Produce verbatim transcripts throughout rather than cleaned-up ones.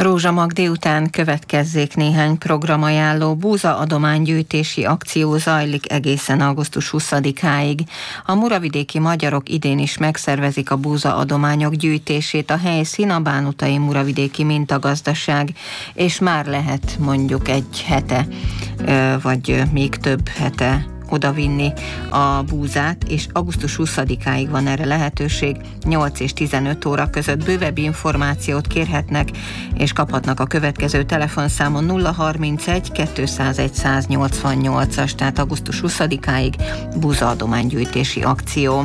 Rózsamag délután következzék néhány programajánló. Búza adománygyűjtési akció zajlik egészen augusztus huszadikáig. A muravidéki magyarok idén is megszervezik a búza adományok gyűjtését. A helyszín a bánutai muravidéki mintagazdaság, és már lehet mondjuk egy hete, vagy még több hete odavinni a búzát, és augusztus huszadikáig van erre lehetőség, nyolc és tizenöt óra között. Bővebb információt kérhetnek és kaphatnak a következő telefonszámon nulla harmincegy kétszázegy száznyolcvannyolcas, tehát augusztus huszadikáig búza adománygyűjtési akció.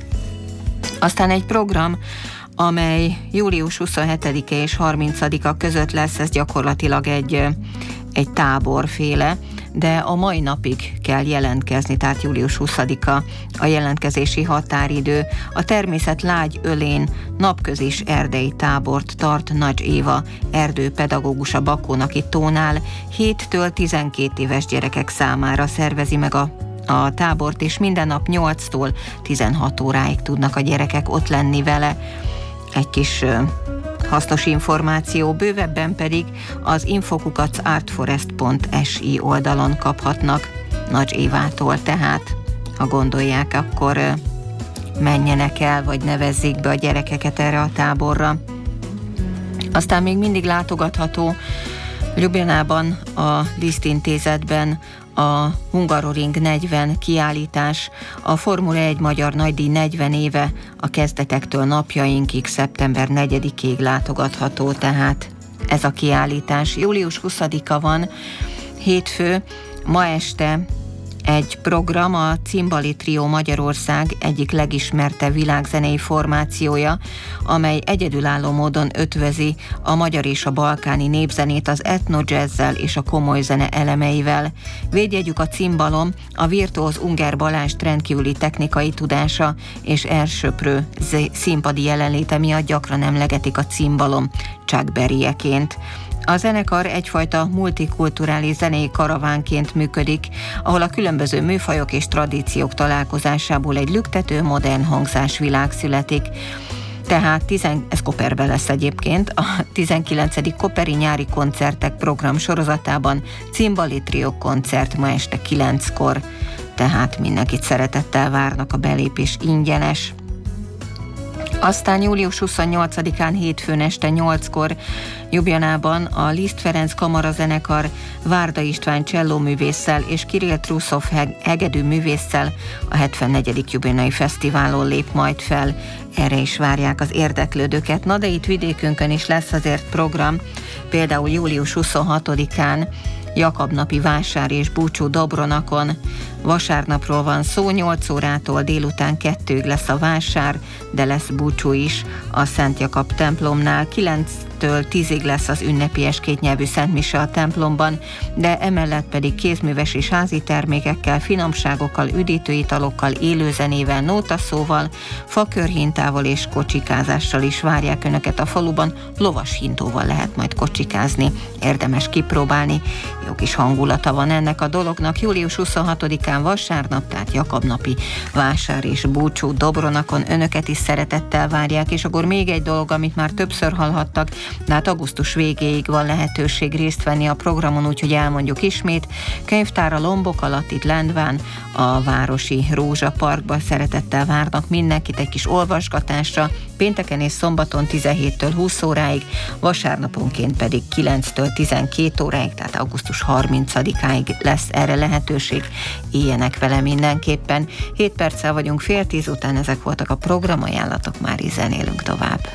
Aztán egy program, amely július huszonhetedike és harmincadika között lesz, ez gyakorlatilag egy, egy táborféle, de a mai napig kell jelentkezni, tehát július huszadika a jelentkezési határidő. A természet lágy ölén napközis erdei tábort tart Nagy Éva, erdőpedagógus a Bakónaki tónál. héttől tizenkét éves gyerekek számára szervezi meg a a tábort, és minden nap nyolctól tizenhat óráig tudnak a gyerekek ott lenni vele. Egy kis uh, hasznos információ, bővebben pedig az infokukac artforest pont es i oldalon kaphatnak Nagy Évától, tehát ha gondolják, akkor uh, menjenek el, vagy nevezzék be a gyerekeket erre a táborra. Aztán még mindig látogatható Ljubljanában, a Liszt intézetben a Hungaroring negyven kiállítás, a Formula egy magyar nagydíj negyven éve a kezdetektől napjainkig, szeptember negyedikéig látogatható, tehát ez a kiállítás. július huszadika van, hétfő, ma este egy program, a Cimbali Trio Magyarország egyik legismertebb világzenei formációja, amely egyedülálló módon ötvözi a magyar és a balkáni népzenét az etnojazzzel és a komoly zene elemeivel. Védjegyük a cimbalom, a virtuóz Unger Balázs rendkívüli technikai tudása és elsöprő színpadi jelenléte miatt gyakran emlegetik a cimbalom Chuck Berrieként. A zenekar egyfajta multikulturális zenei karavánként működik, ahol a különböző műfajok és tradíciók találkozásából egy lüktető, modern hangzásvilág születik. Tehát tizen, ez Koperben lesz egyébként, a tizenkilencedik Koperi nyári koncertek program sorozatában Cimbali Trio koncert ma este kilenckor, tehát mindenkit szeretettel várnak, a belépés ingyenes. Aztán július huszonnyolcadikán hétfőn este nyolckor Ljubljanában a Liszt Ferenc kamarazenekar Várda István csellóművésszel és Kirill Truszov hegedű művésszel a hetvennegyedik Ljubljanai Fesztiválon lép majd fel. Erre is várják az érdeklődőket. Na de itt vidékünkön is lesz azért program, például július huszonhatodikán Jakab-napi vásár és búcsú Dobronakon. Vasárnapról van szó, nyolc órától délután kettőig lesz a vásár, de lesz búcsú is a Szent Jakab templomnál. kilenctől tízig lesz az ünnepies kétnyelvű Szent Mise a templomban, de emellett pedig kézműves és házi termékekkel, finomságokkal, üdítőitalokkal, élőzenével, nótaszóval, fakörhintával és kocsikázással is várják önöket a faluban. Lovas hintóval lehet majd kocsikázni, érdemes kipróbálni. Jó kis hangulata van ennek a dolognak. július huszonhatodikán vasárnap, tehát Jakab-napi vásár és búcsú Dobronakon önöket is szeretettel várják, és akkor még egy dolog, amit már többször hallhattak, de hát augusztus végéig van lehetőség részt venni a programon, úgyhogy elmondjuk ismét. Könyvtár a Lombok alatt, itt Lendván, a Városi Rózsaparkban szeretettel várnak mindenkit egy kis olvasgatásra, pénteken és szombaton tizenhéttől húsz óráig, vasárnaponként pedig kilenctől tizenkét óráig, tehát augusztus harmincadikáig lesz erre lehetőség. Éljenek vele mindenképpen. hét perccel vagyunk fél tíz után, ezek voltak a programajánlatok, már is zenélünk tovább.